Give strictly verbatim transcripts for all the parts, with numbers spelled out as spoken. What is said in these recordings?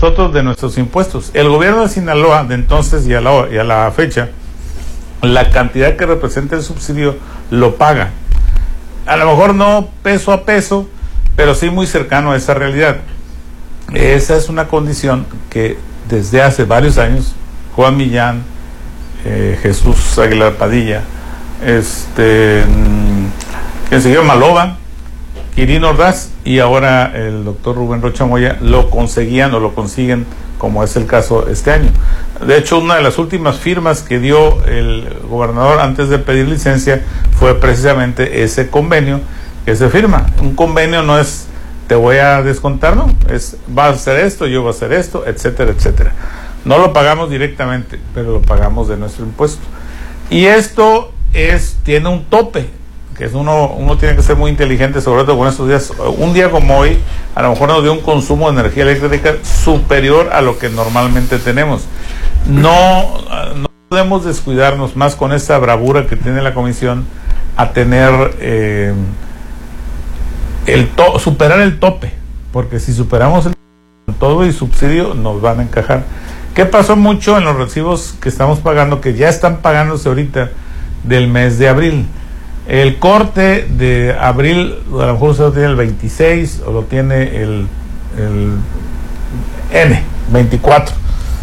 nosotros de nuestros impuestos. El gobierno de Sinaloa, de entonces y a la, y a la fecha, la cantidad que representa el subsidio lo paga. A lo mejor no peso a peso, pero sí muy cercano a esa realidad. Esa es una condición que desde hace varios años, Juan Millán, eh, Jesús Aguilar Padilla, este, quien siguió Maloba, Quirino Ordaz y ahora el doctor Rubén Rocha Moya lo conseguían o lo consiguen, como es el caso este año. De hecho, una de las últimas firmas que dio el gobernador antes de pedir licencia fue precisamente ese convenio que se firma. Un convenio no es te voy a descontar, no, es vas a hacer esto, yo voy a hacer esto, etcétera, etcétera. No lo pagamos directamente, pero lo pagamos de nuestro impuesto. Y esto es tiene un tope, que es uno uno tiene que ser muy inteligente, sobre todo con estos días. Un día como hoy, a lo mejor nos dio un consumo de energía eléctrica superior a lo que normalmente tenemos. No, no podemos descuidarnos más con esta bravura que tiene la comisión a tener eh, el to, superar el tope, porque si superamos el todo y subsidio nos van a encajar. ¿Qué pasó mucho en los recibos que estamos pagando, que ya están pagándose ahorita del mes de abril? El corte de abril, a lo mejor usted lo tiene el veintiséis o lo tiene el, el N, veinticuatro.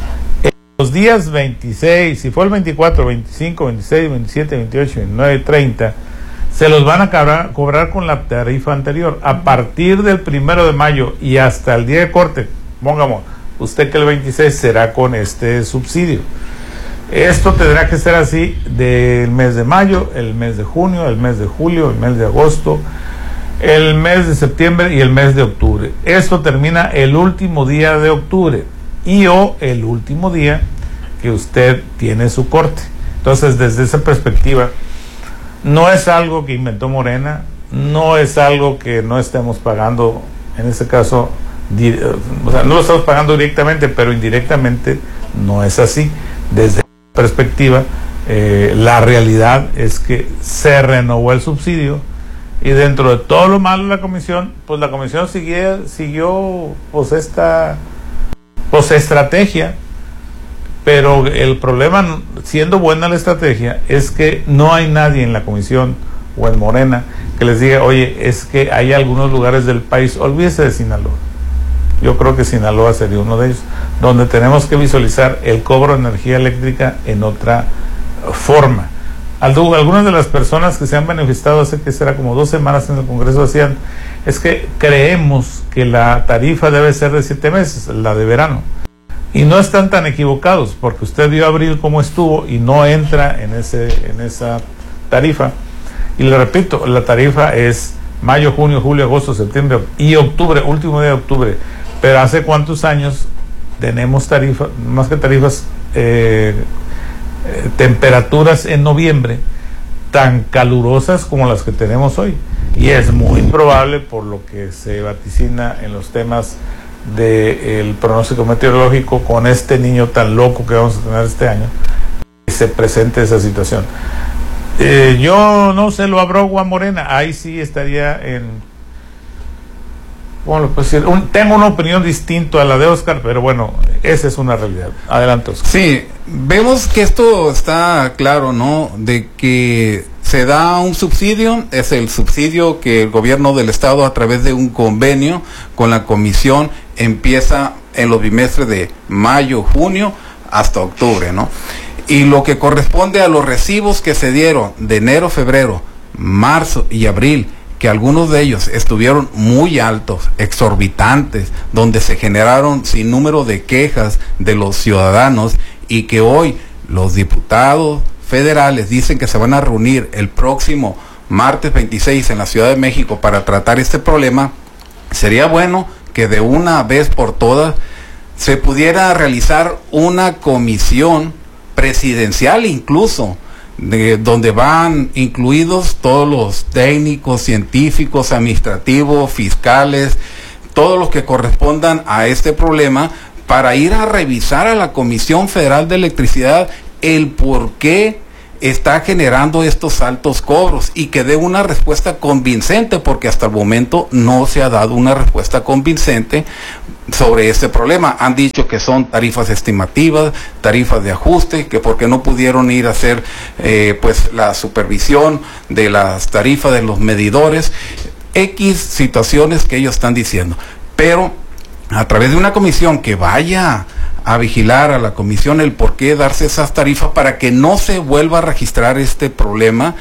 Los días veintiséis, si fue el veinticuatro, veinticinco, veintiséis, veintisiete, veintiocho, veintinueve, treinta, se los van a cobrar, cobrar con la tarifa anterior. A partir del primero de mayo y hasta el día de corte, pongamos, usted que el veintiséis será con este subsidio. Esto tendrá que ser así del mes de mayo, el mes de junio, el mes de julio, el mes de agosto, el mes de septiembre y el mes de octubre. Esto termina el último día de octubre y o el último día que usted tiene su corte. Entonces, desde esa perspectiva, no es algo que inventó Morena, no es algo que no estemos pagando, en este caso, di, o sea, no lo estamos pagando directamente, pero indirectamente no es así. Desde esa perspectiva, eh, la realidad es que se renovó el subsidio y dentro de todo lo malo de la comisión, pues la comisión siguió, siguió pues esta pues estrategia, pero el problema, siendo buena la estrategia, es que no hay nadie en la comisión o en Morena que les diga, oye, es que hay algunos lugares del país, olvídese de Sinaloa. Yo creo que Sinaloa sería uno de ellos, donde tenemos que visualizar el cobro de energía eléctrica en otra forma. Algunas de las personas que se han manifestado hace que será como dos semanas en el Congreso decían, es que creemos que la tarifa debe ser de siete meses, la de verano. Y no están tan equivocados, porque usted vio abril cómo estuvo y no entra en ese en esa tarifa. Y le repito, la tarifa es mayo, junio, julio, agosto, septiembre y octubre, último día de octubre. Pero ¿hace cuántos años tenemos tarifas, más que tarifas, eh, eh, temperaturas en noviembre tan calurosas como las que tenemos hoy? Y es muy probable, por lo que se vaticina en los temas del pronóstico meteorológico, con este niño tan loco que vamos a tener este año, que se presente esa situación. Eh, yo no se lo abrogo a Morena, ahí sí estaría en... Bueno, pues un, tengo una opinión distinta a la de Oscar, pero bueno, esa es una realidad. Adelante, Oscar. Sí, vemos que esto está claro, ¿no? De que se da un subsidio, es el subsidio que el gobierno del estado, a través de un convenio con la comisión, empieza en los bimestres de mayo, junio hasta octubre, ¿no? Y lo que corresponde a los recibos que se dieron de enero, febrero, marzo y abril, que algunos de ellos estuvieron muy altos, exorbitantes, donde se generaron sin número de quejas de los ciudadanos, y que hoy los diputados federales dicen que se van a reunir el próximo martes veintiséis en la Ciudad de México para tratar este problema. Sería bueno que de una vez por todas se pudiera realizar una comisión presidencial, incluso de, donde van incluidos todos los técnicos, científicos, administrativos, fiscales, todos los que correspondan a este problema, para ir a revisar a la Comisión Federal de Electricidad el por qué está generando estos altos cobros y que dé una respuesta convincente, porque hasta el momento no se ha dado una respuesta convincente sobre este problema. Han dicho que son tarifas estimativas, tarifas de ajuste, que porque no pudieron ir a hacer eh, pues la supervisión de las tarifas de los medidores, X situaciones que ellos están diciendo. Pero a través de una comisión que vaya a vigilar a la comisión el por qué darse esas tarifas para que no se vuelva a registrar este problema,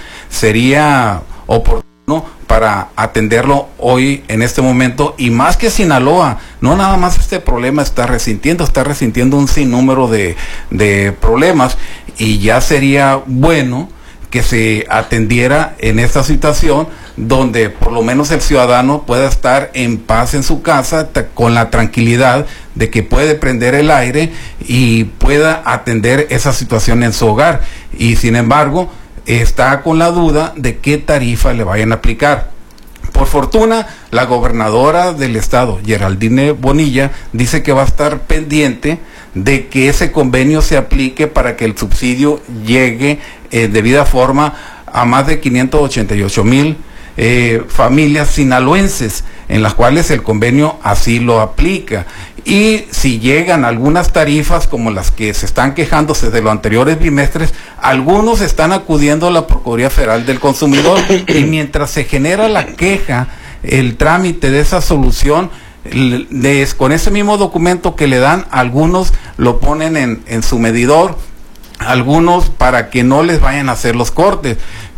sería oportuno para atenderlo hoy en este momento. Y más que Sinaloa, no nada más este problema está resintiendo, está resintiendo un sinnúmero de, de problemas, y ya sería bueno que se atendiera en esta situación donde por lo menos el ciudadano pueda estar en paz en su casa, con la tranquilidad de que puede prender el aire y pueda atender esa situación en su hogar. Y sin embargo, está con la duda de qué tarifa le vayan a aplicar. Por fortuna, la gobernadora del estado, Geraldine Bonilla, dice que va a estar pendiente de que ese convenio se aplique para que el subsidio llegue eh, de debida forma a más de quinientos ochenta y ocho mil eh, familias sinaloenses, en las cuales el convenio así lo aplica. Y si llegan algunas tarifas como las que se están quejándose de los anteriores bimestres, algunos están acudiendo a la Procuraduría Federal del Consumidor, y mientras se genera la queja, el trámite de esa solución, de, con ese mismo documento que le dan, algunos lo ponen en, en su medidor, algunos para que no les vayan a hacer los cortes.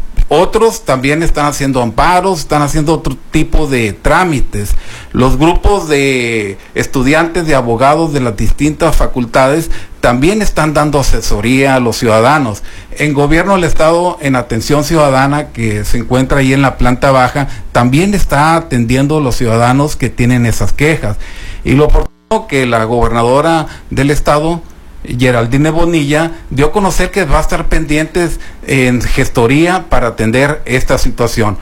Otros también están haciendo amparos, están haciendo otro tipo de trámites. Los grupos de estudiantes, de abogados de las distintas facultades también están dando asesoría a los ciudadanos. En Gobierno del Estado, en Atención Ciudadana, que se encuentra ahí en la planta baja, también está atendiendo a los ciudadanos que tienen esas quejas. Y lo oportuno que la gobernadora del Estado, Geraldine Bonilla, dio a conocer que va a estar pendientes en gestoría para atender esta situación.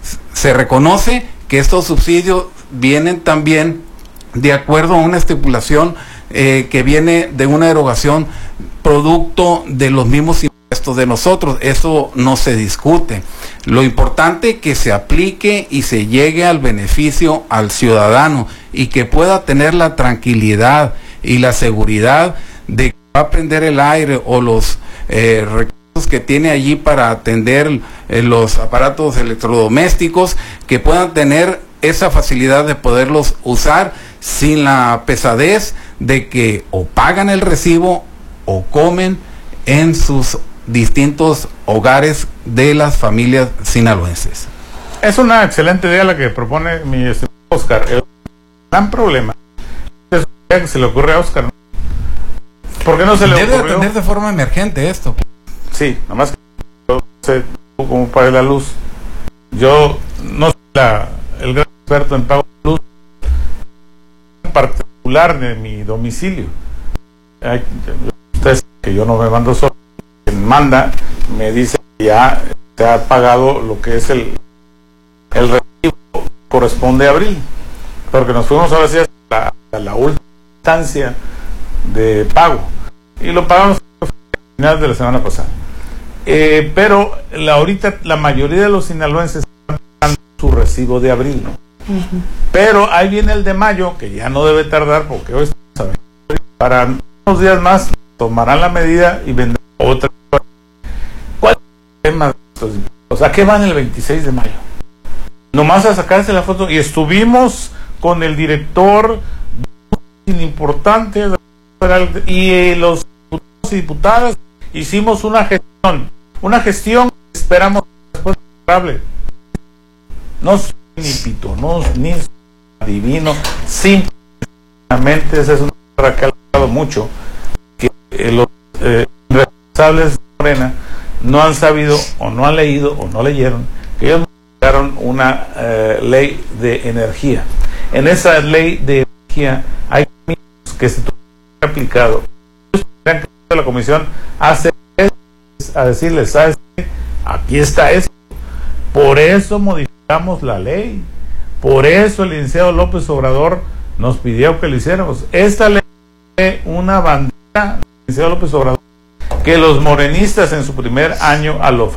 Se reconoce que estos subsidios vienen también de acuerdo a una estipulación eh, que viene de una erogación producto de los mismos impuestos de nosotros. Eso no se discute. Lo importante es que se aplique y se llegue al beneficio al ciudadano, y que pueda tener la tranquilidad y la seguridad de que va a prender el aire o los eh, recursos que tiene allí para atender eh, los aparatos electrodomésticos, que puedan tener esa facilidad de poderlos usar sin la pesadez de que o pagan el recibo o comen en sus distintos hogares de las familias sinaloenses. Es una excelente idea la que propone mi estimado Oscar. El gran problema es que se le ocurre a Oscar, ¿no? ¿Por qué no se le Debe ocurrió? atender de forma emergente esto. Sí, nomás que yo sé cómo pague la luz. Yo no soy la, el gran experto en pago de luz, en particular de mi domicilio. Hay, ustedes que yo no me mando solo, quien manda me dice que ya se ha pagado lo que es el el recibo corresponde a abril, porque nos fuimos ahora sí hasta la, hasta la última instancia de pago, y lo pagamos al final de la semana pasada. Eh, pero la, ahorita la mayoría de los sinaloenses están pagando su recibo de abril, ¿no? Uh-huh. Pero ahí viene el de mayo, que ya no debe tardar, porque hoy estamos a ver, para unos días más tomarán la medida y vendrán otra. ¿Cuál es el tema de estos impuestos? ¿A qué van el veintiséis de mayo? Nomás a sacarse la foto, y estuvimos con el director importante y eh, los diputados y diputadas hicimos una gestión, una gestión que esperamos después favorable. No soy ni pito, no ni adivino, simplemente esa es una cosa que ha hablado mucho, que eh, los eh, responsables de Morena no han sabido o no han leído o no leyeron que ellos crearon una eh, ley de energía. En esa ley de energía hay que se aplicado. La comisión hace a decirles, ¿sabes qué? Aquí está esto. Por eso modificamos la ley. Por eso el licenciado López Obrador nos pidió que lo hiciéramos. Esta ley es una bandera del licenciado López Obrador, que los morenistas en su primer año a lo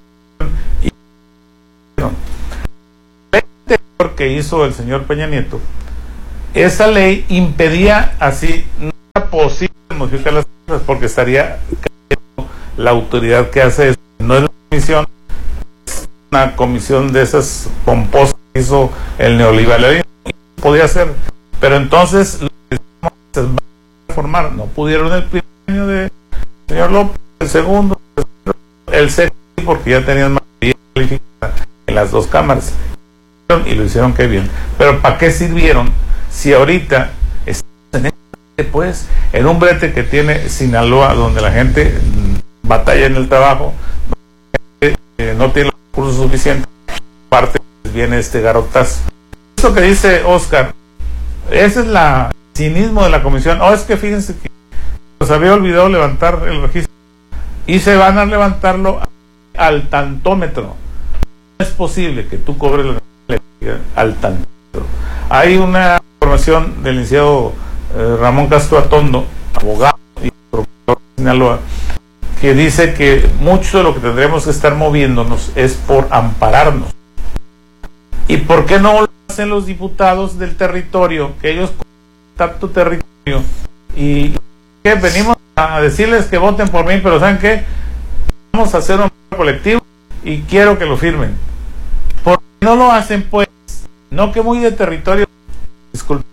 que hizo el señor Peña Nieto, esa ley impedía, así no era posible modificar las cosas porque estaría cayendo la autoridad que hace eso. No es la comisión, es una comisión de esas pomposas que hizo el neoliberalismo, podía ser, pero entonces se va a reformar, no pudieron el primer año de señor López, el segundo, el sexto, porque ya tenían mayoría calificada en las dos cámaras y lo hicieron que bien. Pero ¿para qué sirvieron si ahorita estamos en este, pues, en un brete que tiene Sinaloa, donde la gente batalla en el trabajo, eh, no tiene los recursos suficientes, aparte viene este garotazo? Eso que dice Oscar, ese es la el cinismo de la comisión. Oh, es que fíjense que nos había olvidado levantar el registro y se van a levantarlo al tantómetro. No es posible que tú cobres la al tantómetro. Hay una información del licenciado eh, Ramón Castro Atondo, abogado y procurador de Sinaloa, que dice que mucho de lo que tendremos que estar moviéndonos es por ampararnos. ¿Y por qué no lo hacen los diputados del territorio? Que ellos tanto territorio y que venimos a decirles que voten por mí, pero ¿saben qué? Vamos a hacer un colectivo y quiero que lo firmen. ¿Por qué no lo hacen, pues? No, que muy de territorio. Disculpa.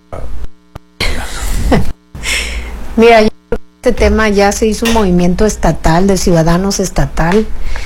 Mira, yo creo que este tema ya se hizo un movimiento estatal, de ciudadanos estatal.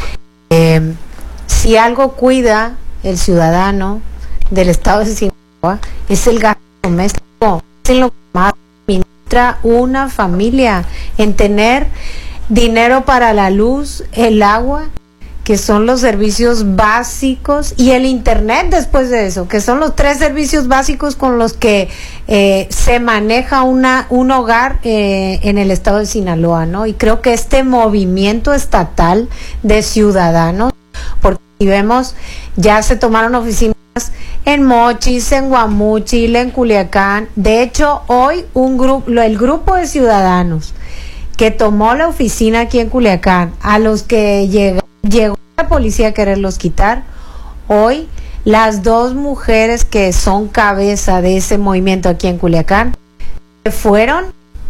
Eh, si algo cuida el ciudadano del estado de Sinaloa, es el gasto doméstico, es en lo que más administra una familia, en tener dinero para la luz, el agua, que son los servicios básicos, y el internet después de eso, que son los tres servicios básicos con los que eh, se maneja una un hogar eh, en el estado de Sinaloa, ¿no? Y creo que este movimiento estatal de ciudadanos, porque si vemos, ya se tomaron oficinas en Mochis, en Guamúchil, en Culiacán. De hecho, hoy un grupo, el grupo de ciudadanos que tomó la oficina aquí en Culiacán, a los que llegó Llegó la policía a quererlos quitar. Hoy, las dos mujeres que son cabeza de ese movimiento aquí en Culiacán fueron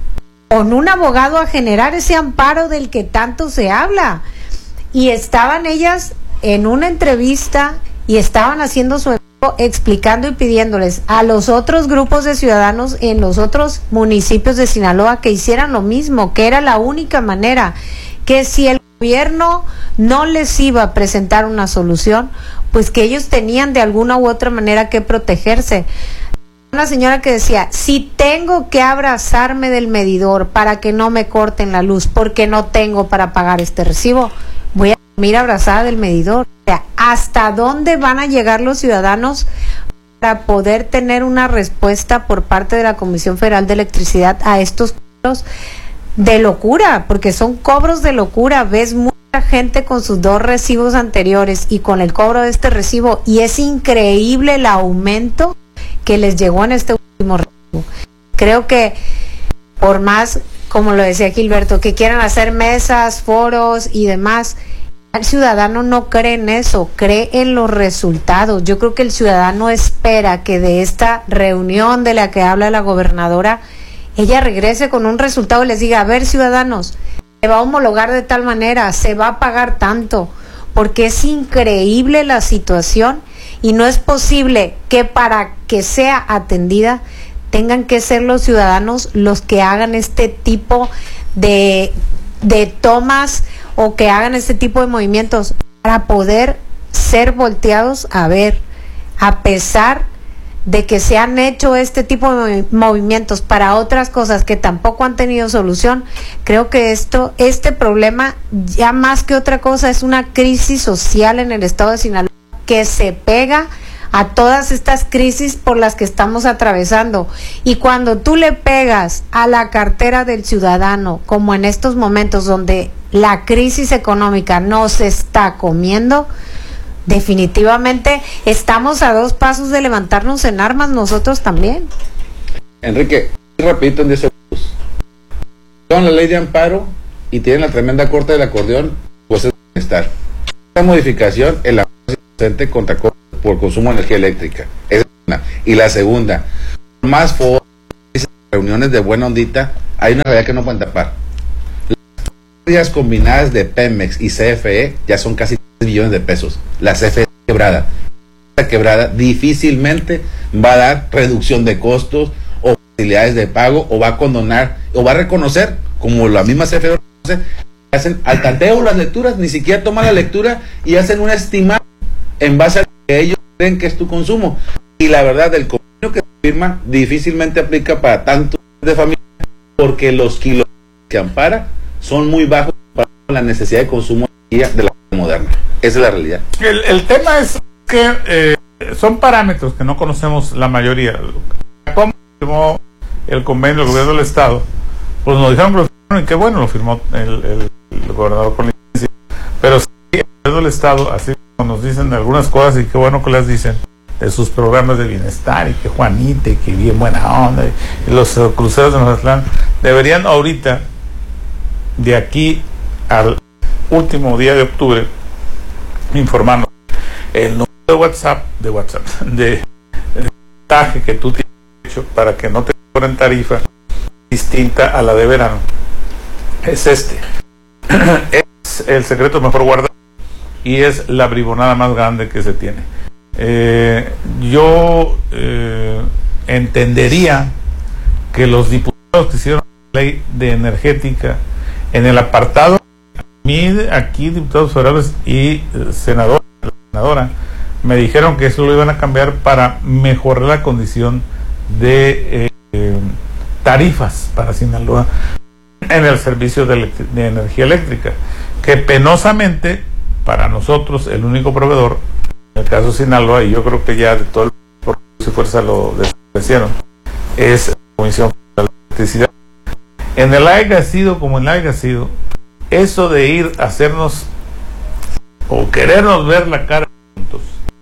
con un abogado a generar ese amparo del que tanto se habla. Y estaban ellas en una entrevista y estaban haciendo su equipo, explicando y pidiéndoles a los otros grupos de ciudadanos en los otros municipios de Sinaloa que hicieran lo mismo, que era la única manera, que si el gobierno no les iba a presentar una solución, pues que ellos tenían de alguna u otra manera que protegerse. Una señora que decía, si tengo que abrazarme del medidor para que no me corten la luz porque no tengo para pagar este recibo, voy a dormir abrazada del medidor. O sea, ¿hasta dónde van a llegar los ciudadanos para poder tener una respuesta por parte de la Comisión Federal de Electricidad a estos cobros de locura? Porque son cobros de locura. Ves mucha gente con sus dos recibos anteriores y con el cobro de este recibo, y es increíble el aumento que les llegó en este último recibo. Creo que por más, como lo decía Gilberto, que quieran hacer mesas, foros y demás, el ciudadano no cree en eso, cree en los resultados. Yo creo que el ciudadano espera que de esta reunión de la que habla la gobernadora, ella regrese con un resultado y les diga, a ver, ciudadanos, se va a homologar de tal manera, se va a pagar tanto, porque es increíble la situación y no es posible que para que sea atendida tengan que ser los ciudadanos los que hagan este tipo de, de tomas o que hagan este tipo de movimientos para poder ser volteados a ver, a pesar de que se han hecho este tipo de movimientos para otras cosas que tampoco han tenido solución. Creo que esto, este problema, ya más que otra cosa, es una crisis social en el estado de Sinaloa que se pega a todas estas crisis por las que estamos atravesando. Y cuando tú le pegas a la cartera del ciudadano, como en estos momentos donde la crisis económica nos está comiendo, definitivamente estamos a dos pasos de levantarnos en armas nosotros también. Enrique, rapidito en diez segundos. Con la ley de amparo y tienen la tremenda corte del acordeón, pues es bienestar. Esta modificación en la presente contra por consumo de energía eléctrica. Esa es una. Y la segunda, más foros, reuniones de buena ondita, hay una realidad que no pueden tapar. Las pérdidas combinadas de Pemex y C F E ya son casi tres billones de pesos. La C F E quebrada. La quebrada difícilmente va a dar reducción de costos o facilidades de pago, o va a condonar, o va a reconocer, como la misma C F E reconoce, hacen al tanteo las lecturas, ni siquiera toman la lectura y hacen una estimada en base a que ellos creen que es tu consumo. Y la verdad, el convenio que se firma difícilmente aplica para tantos de familia, porque los kilos que ampara son muy bajos para la necesidad de consumo de la vida moderna. Esa es la realidad. El, el tema es que eh, son parámetros que no conocemos la mayoría. ¿Cómo firmó el convenio del gobierno del estado? Pues nos dijeron que lo firmaron, y qué bueno, lo firmó el, el, el gobernador con licencia. Pero sí, el gobierno del estado, así como nos dicen algunas cosas, y qué bueno que las dicen, de sus programas de bienestar, y que Juanita, y que bien buena onda, y, y los uh, cruceros de Mazatlán, deberían ahorita, de aquí al último día de octubre, informarnos el número de WhatsApp, de WhatsApp, de mensaje que tú tienes hecho para que no te cobren tarifa distinta a la de verano. Es este. Es el secreto mejor guardado y es la bribonada más grande que se tiene. Eh, yo eh, entendería que los diputados que hicieron la ley de energética, en el apartado, aquí diputados federales y senador, senadora, me dijeron que eso lo iban a cambiar para mejorar la condición de eh, tarifas para Sinaloa en el servicio de, de energía eléctrica, que penosamente para nosotros el único proveedor, en el caso de Sinaloa, y yo creo que ya de todo el por su fuerza lo desaparecieron, es la Comisión de la Electricidad. En el haya sido como en el haya sido, eso de ir a hacernos o querernos ver la cara juntos,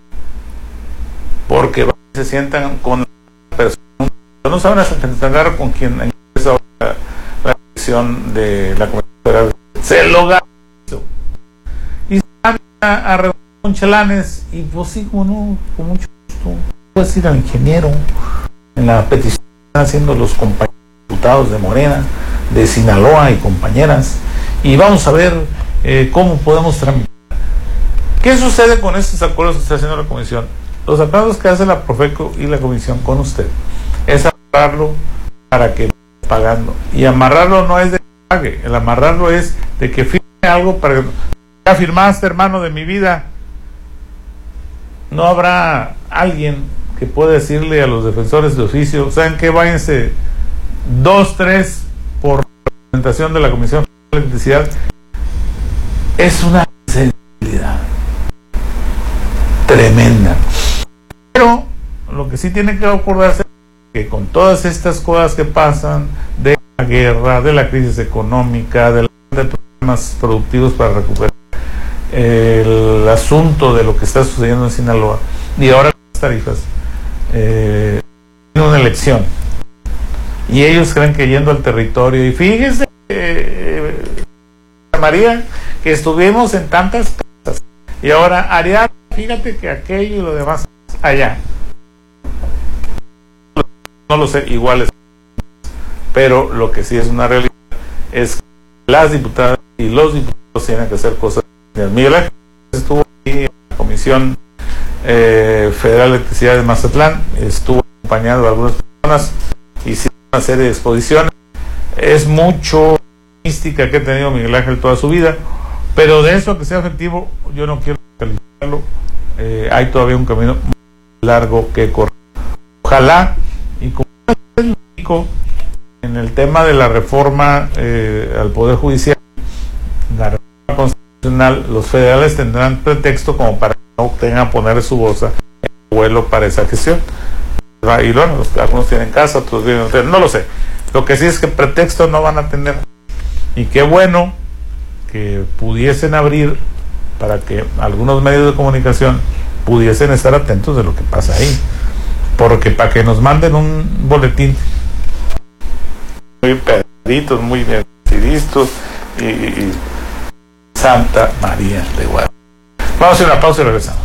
porque se sientan con la persona, no saben agarrar con quien empieza la, la elección de la Comisión Federal, se lo ganó y se van a, a reunir con chalanes, y pues sí, como no, con mucho gusto, puedes ir al ingeniero en la petición que están haciendo los compañeros diputados de Morena, de Sinaloa y compañeras, y vamos a ver eh, cómo podemos tramitar. ¿Qué sucede con estos acuerdos que está haciendo la comisión? Los acuerdos que hace la Profeco y la comisión con usted es amarrarlo para que vaya pagando, y amarrarlo no es de que pague, el amarrarlo es de que firme algo para que ya firmaste, hermano de mi vida. No habrá alguien que pueda decirle a los defensores de oficio, ¿saben qué? Váyanse dos, tres por representación de la Comisión de Electricidad. Es una sensibilidad tremenda. Pero lo que sí tiene que acordarse es que con todas estas cosas que pasan, de la guerra, de la crisis económica, de, la, de programas productivos para recuperar el asunto de lo que está sucediendo en Sinaloa, y ahora las tarifas, eh, tiene una elección, y ellos creen que yendo al territorio, y fíjense, eh, María, que estuvimos en tantas casas, y ahora Ariadna, fíjate que aquello y lo demás allá, no lo sé, igual es, pero lo que sí es una realidad es que las diputadas y los diputados tienen que hacer cosas. Miguel Ángel estuvo aquí en la Comisión eh, Federal de Electricidad de Mazatlán, estuvo acompañado de algunas personas, hicieron una serie de exposiciones. Es mucho mística que ha tenido Miguel Ángel toda su vida, pero de eso que sea efectivo, yo no quiero calificarlo. Eh, hay todavía un camino muy largo que correr. Ojalá, y como es lógico, en el tema de la reforma eh, al Poder Judicial, la reforma constitucional, los federales tendrán pretexto como para que no tengan que poner su bolsa en el vuelo para esa gestión. Y bueno, los, algunos tienen casa, otros tienen, no lo sé. Lo que sí es que pretexto no van a tener. Y qué bueno que pudiesen abrir para que algunos medios de comunicación pudiesen estar atentos de lo que pasa ahí. Porque para que nos manden un boletín muy peditos, muy bien decididos, y, y Santa María de Guadalupe. Vamos a hacer una pausa y regresamos.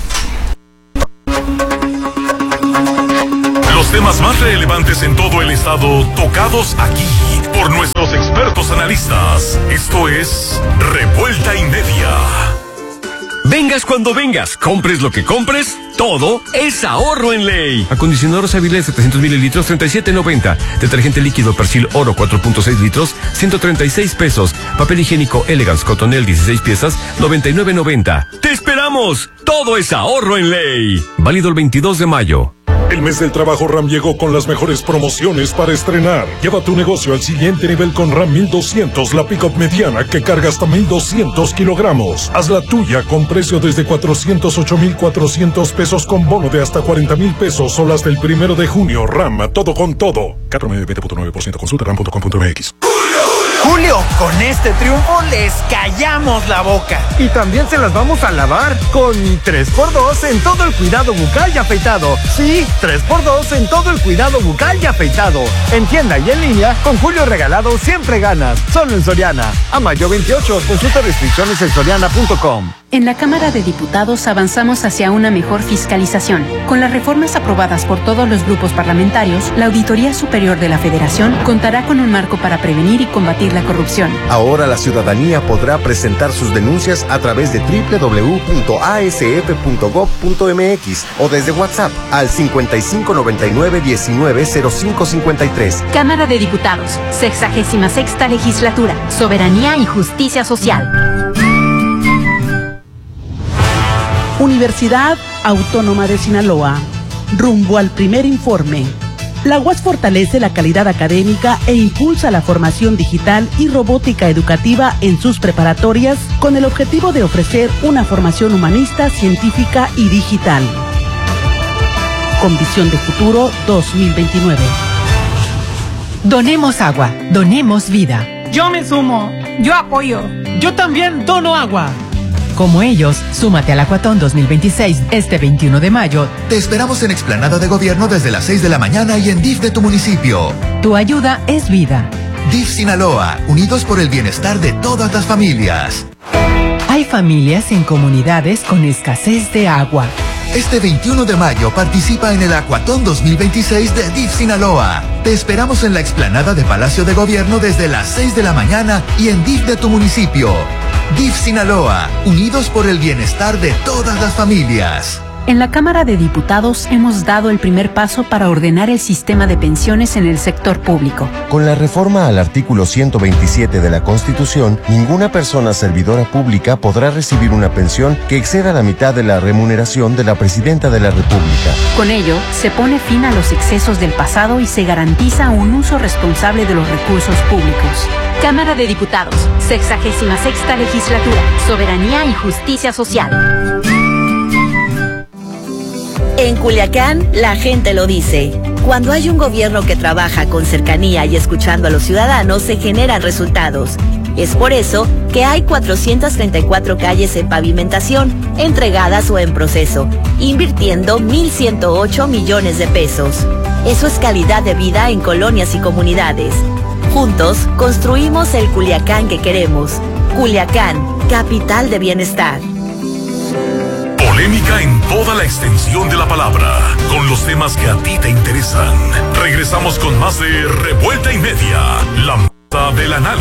Los temas más relevantes en todo el estado tocados aquí por nuestros expertos analistas. Esto es Revuelta y Media. Vengas cuando vengas, compres lo que compres, todo es ahorro en ley. Acondicionador Savile setecientos mililitros, treinta y siete noventa. Detergente líquido Persil Oro cuatro punto seis litros, ciento treinta y seis pesos. Papel higiénico Elegance Cotonel dieciséis piezas, noventa y nueve noventa. ¡Te esperamos! Todo es ahorro en ley. Válido el veintidós de mayo. El mes del trabajo RAM llegó con las mejores promociones para estrenar. Lleva tu negocio al siguiente nivel con RAM mil doscientos, la pick-up mediana que carga hasta mil doscientos kilogramos. Haz la tuya con precio desde cuatrocientos ocho mil cuatrocientos pesos con bono de hasta cuarenta mil pesos solo hasta el primero de junio. RAM, todo con todo. Cat promedio veinte punto nueve por ciento. Consulta ram punto com punto m x. Julio, con este triunfo les callamos la boca. Y también se las vamos a lavar con tres por dos en todo el cuidado bucal y afeitado. Sí, tres por dos en todo el cuidado bucal y afeitado. En tienda y en línea, con Julio regalado siempre ganas. Solo en Soriana. A mayo veintiocho, consulta restricciones en soriana punto com. En la Cámara de Diputados avanzamos hacia una mejor fiscalización. Con las reformas aprobadas por todos los grupos parlamentarios, la Auditoría Superior de la Federación contará con un marco para prevenir y combatir la corrupción. Ahora la ciudadanía podrá presentar sus denuncias a través de doble u doble u doble u punto a s f punto gob punto m x o desde WhatsApp al cincuenta y cinco noventa y nueve diecinueve cero cinco cincuenta y tres. Cámara de Diputados, sexagésima sexta legislatura, soberanía y justicia social. Universidad Autónoma de Sinaloa, rumbo al primer informe. La U A S fortalece la calidad académica e impulsa la formación digital y robótica educativa en sus preparatorias con el objetivo de ofrecer una formación humanista, científica y digital. Con visión de futuro dos mil veintinueve. Donemos agua, donemos vida. Yo me sumo, yo apoyo. Yo también dono agua. Como ellos, súmate al Acuatón dos mil veintiséis este veintiuno de mayo. Te esperamos en Explanada de Gobierno desde las seis de la mañana y en D I F de tu municipio. Tu ayuda es vida. D I F Sinaloa, unidos por el bienestar de todas las familias. Hay familias en comunidades con escasez de agua. Este veintiuno de mayo participa en el Acuatón dos mil veintiséis de D I F Sinaloa. Te esperamos en la Explanada de Palacio de Gobierno desde las seis de la mañana y en D I F de tu municipio. D I F Sinaloa, unidos por el bienestar de todas las familias. En la Cámara de Diputados hemos dado el primer paso para ordenar el sistema de pensiones en el sector público. Con la reforma al artículo ciento veintisiete de la Constitución, ninguna persona servidora pública podrá recibir una pensión que exceda la mitad de la remuneración de la Presidenta de la República. Con ello, se pone fin a los excesos del pasado y se garantiza un uso responsable de los recursos públicos. Cámara de Diputados, sexagésima sexta legislatura, soberanía y justicia social. En Culiacán, la gente lo dice. Cuando hay un gobierno que trabaja con cercanía y escuchando a los ciudadanos, se generan resultados. Es por eso que hay cuatrocientas treinta y cuatro calles en pavimentación, entregadas o en proceso, invirtiendo mil ciento ocho millones de pesos. Eso es calidad de vida en colonias y comunidades. Juntos, construimos el Culiacán que queremos. Culiacán, capital de bienestar. Polémica en toda la extensión de la palabra, con los temas que a ti te interesan. Regresamos con más de Revuelta y Media, la mesa del análisis.